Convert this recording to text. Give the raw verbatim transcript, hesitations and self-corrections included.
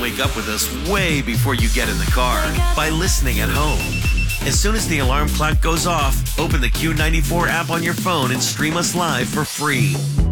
wake up with us way before you get in the car by listening at home. As soon as the alarm clock goes off, open the Q ninety-four app on your phone and stream us live for free.